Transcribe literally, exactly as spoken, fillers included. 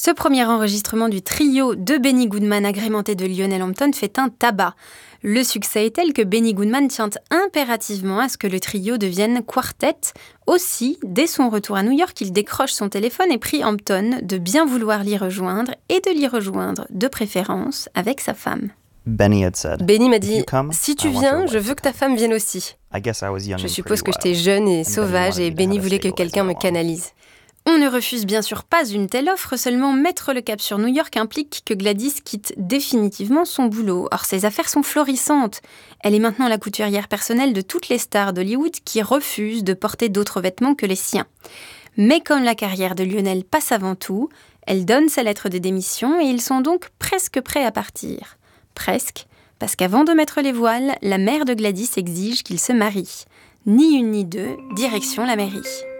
Ce premier enregistrement du trio de Benny Goodman agrémenté de Lionel Hampton fait un tabac. Le succès est tel que Benny Goodman tient impérativement à ce que le trio devienne quartet. Aussi, dès son retour à New York, il décroche son téléphone et prie Hampton de bien vouloir l'y rejoindre et de l'y rejoindre, de préférence, avec sa femme. Benny had said, Benny m'a dit, come, si tu I want viens, your je wife veux to que ta come. femme vienne aussi. I guess I was young Je and suppose pretty que j'étais wild. jeune et And Benny sauvage wanted et me to Benny have a voulait que stabilizer quelqu'un me along. canalise. On ne refuse bien sûr pas une telle offre, seulement mettre le cap sur New York implique que Gladys quitte définitivement son boulot. Or, ses affaires sont florissantes. Elle est maintenant la couturière personnelle de toutes les stars d'Hollywood qui refusent de porter d'autres vêtements que les siens. Mais comme la carrière de Lionel passe avant tout, elle donne sa lettre de démission et ils sont donc presque prêts à partir. Presque, parce qu'avant de mettre les voiles, la mère de Gladys exige qu'ils se marient. Ni une ni deux, direction la mairie.